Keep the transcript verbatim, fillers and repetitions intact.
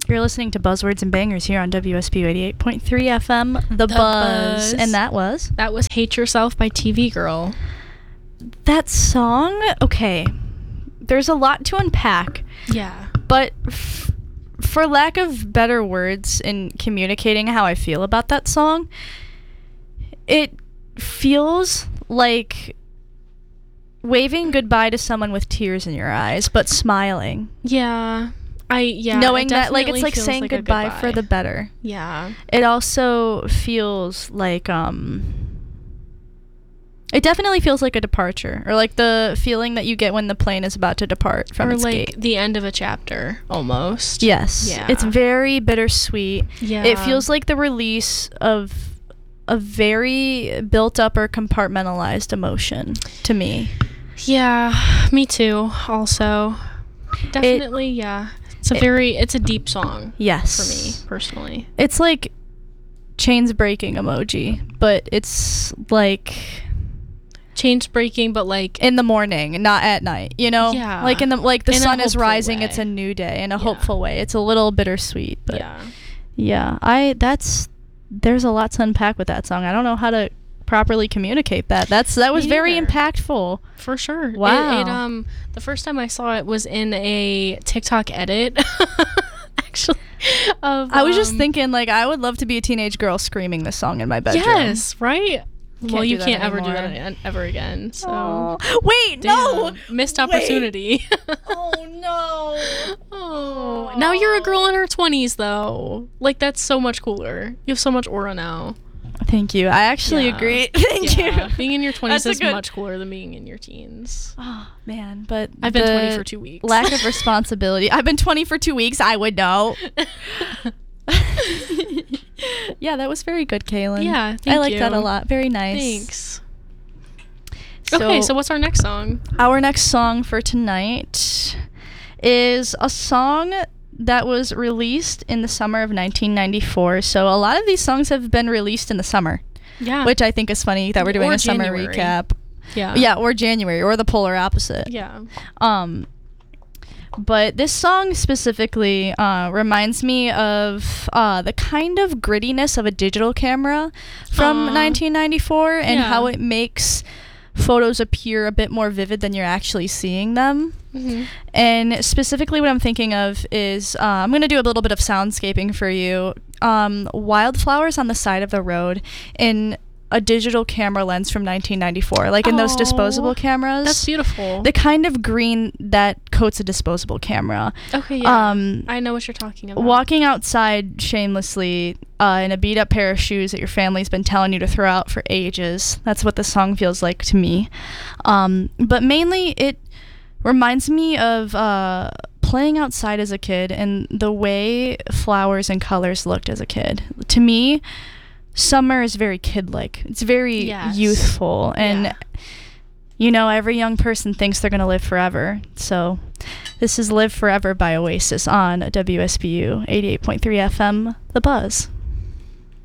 You're listening to Buzzwords and Bangers here on W S P U eighty-eight point three F M, The, the Buzz. Buzz. And that was? That was Hate Yourself by T V Girl. That song, okay, there's a lot to unpack. Yeah. But f- for lack of better words in communicating how I feel about that song, it feels like waving goodbye to someone with tears in your eyes, but smiling. Yeah. I yeah, knowing that like it's like saying like goodbye, goodbye for the better. Yeah. It also feels like um it definitely feels like a departure, or like the feeling that you get when the plane is about to depart from or its like gate. The end of a chapter almost. Yes. Yeah. It's very bittersweet. Yeah. It feels like the release of a very built up or compartmentalized emotion to me. Yeah, me too also. Definitely, it, yeah. It's a it, very, it's a deep song. Yes. For me, personally. It's like chains breaking emoji, but it's like... Chains breaking, but like... in the morning, not at night, you know? Yeah. Like, in the like the in sun is rising, way. It's a new day, in a yeah. hopeful way. It's a little bittersweet, but... Yeah. Yeah, I, that's... There's a lot to unpack with that song. I don't know how to properly communicate that. That's That was Me very either. impactful. For sure. Wow. It, it, um, the first time I saw it was in a TikTok edit, actually. Of, I was just um, thinking, like, I would love to be a teenage girl screaming this song in my bedroom. Yes, right? Can't well, you do can't that ever do that anymore. a- ever again, so... Aw. Wait, Damn. no! Missed opportunity. Oh, no. Oh. Now you're a girl in her twenties, though. Like, that's so much cooler. You have so much aura now. Thank you. I actually Yeah. agree. Thank Yeah. you. Being in your twenties That's is a good- much cooler than being in your teens. Oh, man, but I've been the twenty for two weeks. lack of responsibility. I've been twenty for two weeks. I would know. Yeah, that was very good, Kaylin. Yeah, thank I like you. that a lot. Very nice. Thanks. So, Okay, so what's our next song? our next song for tonight is a song that was released in the summer of nineteen ninety-four. So a lot of these songs have been released in the summer, Yeah. which I think is funny that we're doing Or a summer January. recap. Yeah. Yeah, or January, or the polar opposite. Yeah. Um, but this song specifically uh, reminds me of uh, the kind of grittiness of a digital camera from Aw. nineteen ninety-four, and Yeah. how it makes photos appear a bit more vivid than you're actually seeing them. Mm-hmm. And specifically what I'm thinking of is, uh, I'm going to do a little bit of soundscaping for you. Um, wildflowers on the side of the road in a digital camera lens from nineteen ninety-four, like in those Aw, disposable cameras. That's beautiful. The kind of green that coats a disposable camera. Okay, yeah. Um, I know what you're talking about. Walking outside shamelessly uh, in a beat up pair of shoes that your family's been telling you to throw out for ages. That's what the song feels like to me. Um, but mainly it reminds me of uh, playing outside as a kid and the way flowers and colors looked as a kid. To me, summer is very kid-like. It's very Yes. youthful, and Yeah. you know, every young person thinks they're going to live forever. So this is Live Forever by Oasis on W S B U eighty-eight point three F M, The Buzz.